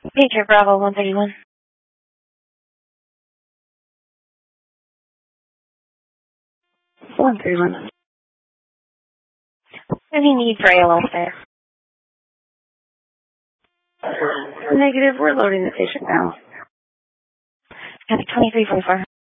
Major Bravo 131. Any need for ALS there? Negative. We're loading the patient now. Have 2344.